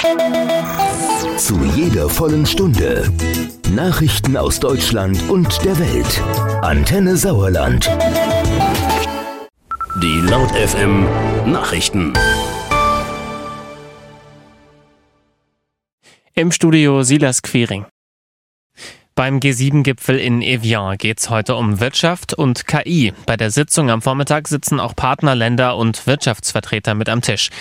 Zu jeder vollen Stunde Nachrichten aus Deutschland und der Welt. Antenne Sauerland. Die Laut FM Nachrichten. Im Studio Silas Quiring. Beim G7-Gipfel in Evian geht's heute um Wirtschaft und KI. Bei der Sitzung am Vormittag sitzen auch Partnerländer und Wirtschaftsvertreter mit am Tisch.